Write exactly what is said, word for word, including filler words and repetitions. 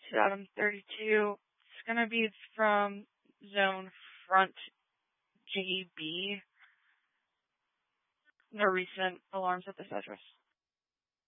to Adam thirty-two. It's going to be from zone front J B. No recent alarms at this address.